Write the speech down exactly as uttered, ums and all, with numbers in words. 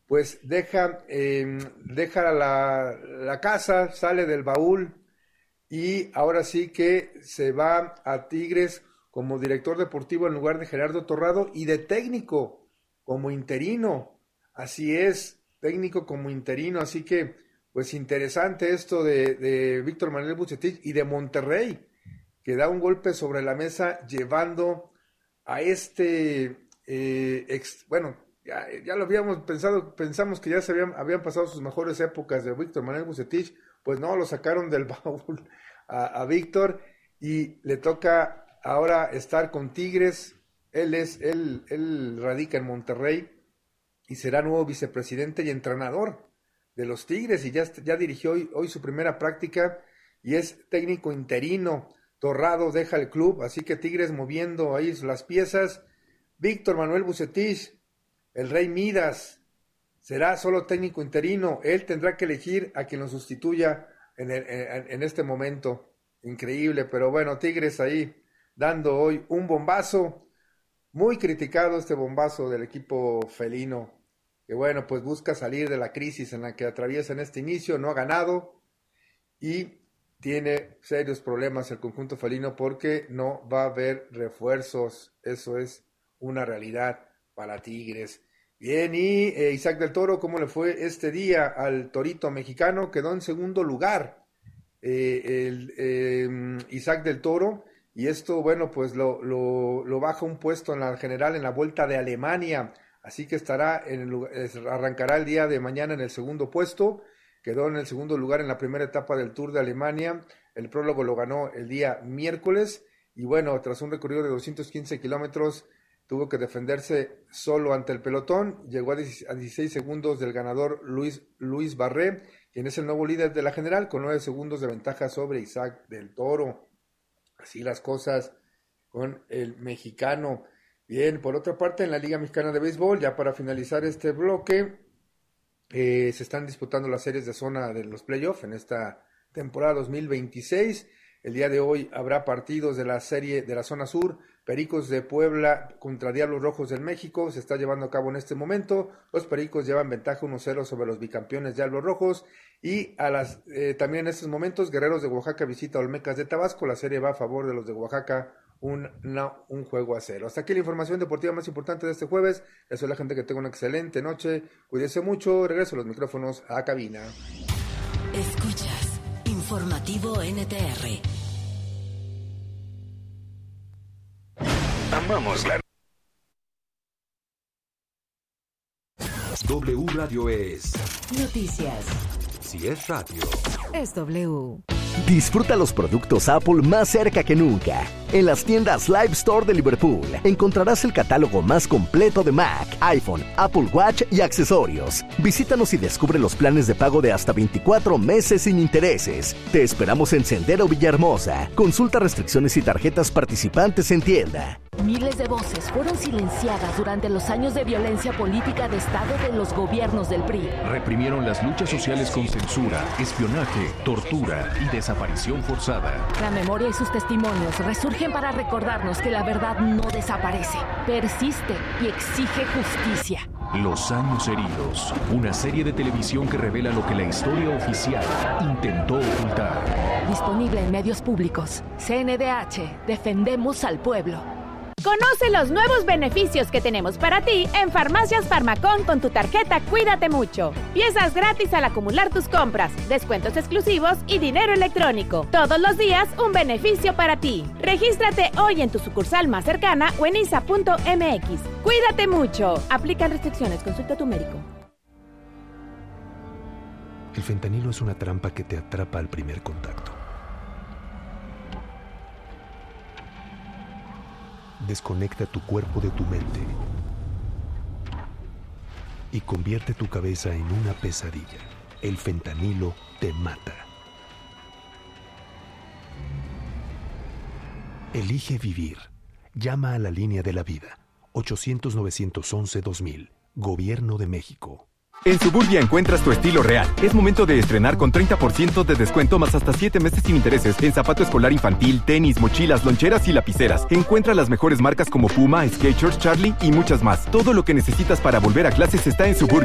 pues deja, eh, deja la, la casa, sale del baúl y ahora sí que se va a Tigres como director deportivo en lugar de Gerardo Torrado y de técnico como interino. Así es, técnico como interino, así que pues interesante esto de, de Víctor Manuel Vucetich y de Monterrey, que da un golpe sobre la mesa llevando a este, eh, ex, bueno, ya, ya lo habíamos pensado, pensamos que ya se habían, habían pasado sus mejores épocas de Víctor Manuel Vucetich, pues no, lo sacaron del baúl a, a Víctor y le toca ahora estar con Tigres. Él es, él, él radica en Monterrey y será nuevo vicepresidente y entrenador de los Tigres y ya, ya dirigió hoy, hoy su primera práctica y es técnico interino. Torrado deja el club, así que Tigres moviendo ahí las piezas. Víctor Manuel Vucetich, el Rey Midas, será solo técnico interino. Él tendrá que elegir a quien lo sustituya en, el, en, en este momento. Increíble, pero bueno, Tigres ahí dando hoy un bombazo. Muy criticado este bombazo del equipo felino, que bueno, pues busca salir de la crisis en la que atraviesa en este inicio, no ha ganado y tiene serios problemas el conjunto felino porque no va a haber refuerzos. Eso es una realidad para Tigres. Bien, y eh, Isaac del Toro, ¿cómo le fue este día al torito mexicano? Quedó en segundo lugar eh, el eh, Isaac del Toro, y esto, bueno, pues lo, lo, lo baja un puesto en la general en la Vuelta de Alemania, así que estará en el, arrancará el día de mañana en el segundo puesto. Quedó en el segundo lugar en la primera etapa del Tour de Alemania. El prólogo lo ganó el día miércoles. Y bueno, tras un recorrido de doscientos quince kilómetros, tuvo que defenderse solo ante el pelotón. Llegó a dieciséis segundos del ganador Luis, Luis Barré, quien es el nuevo líder de la general, con nueve segundos de ventaja sobre Isaac del Toro. Así las cosas con el mexicano. Bien, por otra parte, en la Liga Mexicana de Béisbol, ya para finalizar este bloque, Eh, se están disputando las series de zona de los playoffs en esta temporada dos mil veintiséis. El día de hoy habrá partidos de la serie de la zona sur. Pericos de Puebla contra Diablos Rojos del México se está llevando a cabo en este momento. Los Pericos llevan ventaja uno cero sobre los bicampeones Diablos Rojos. Y a las eh, también en estos momentos Guerreros de Oaxaca visita a Olmecas de Tabasco. La serie va a favor de los de Oaxaca, un, no, un juego a cero. Hasta aquí la información deportiva más importante de este jueves. Les soy la gente que tenga una excelente noche. Cuídense mucho. Regreso los micrófonos a cabina. Escuchas Informativo N T R. Amamos la W Radio es Noticias. Si es radio, Es W. Disfruta los productos Apple más cerca que nunca. En las tiendas Live Store de Liverpool encontrarás el catálogo más completo de Mac, iPhone, Apple Watch y accesorios. Visítanos y descubre los planes de pago de hasta veinticuatro meses sin intereses. Te esperamos en Sendero Villahermosa. Consulta restricciones y tarjetas participantes en tienda. Miles de voces fueron silenciadas durante los años de violencia política de Estado de los gobiernos del P R I. Reprimieron las luchas sociales con censura, espionaje, tortura y desaparición forzada. La memoria y sus testimonios resurgen para recordarnos que la verdad no desaparece, persiste y exige justicia. Los años heridos, una serie de televisión que revela lo que la historia oficial intentó ocultar. Disponible en medios públicos. C N D H, defendemos al pueblo. Conoce los nuevos beneficios que tenemos para ti en Farmacias Farmacón con tu tarjeta Cuídate Mucho. Piezas gratis al acumular tus compras, descuentos exclusivos y dinero electrónico. Todos los días un beneficio para ti. Regístrate hoy en tu sucursal más cercana o en I S A punto M X. Cuídate mucho. Aplican restricciones. Consulta a tu médico. El fentanilo es una trampa que te atrapa al primer contacto. Desconecta tu cuerpo de tu mente y convierte tu cabeza en una pesadilla. El fentanilo te mata. Elige vivir. Llama a la línea de la vida. ochocientos, novecientos once, dos mil. Gobierno de México. En Suburbia encuentras tu estilo real. Es momento de estrenar con treinta por ciento de descuento más hasta siete meses sin intereses en zapato escolar infantil, tenis, mochilas, loncheras y lapiceras. Encuentra las mejores marcas como Puma, Skechers, Charlie y muchas más. Todo lo que necesitas para volver a clases está en Suburbia.